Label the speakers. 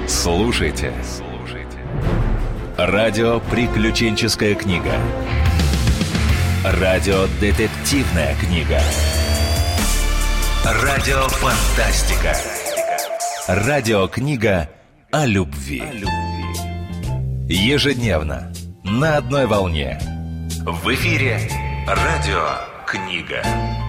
Speaker 1: Слушайте. Радио «Приключенческая книга». Радио-детективная книга. Радиофантастика. Радиокнига о любви. Ежедневно на одной волне. В эфире «Радиокнига».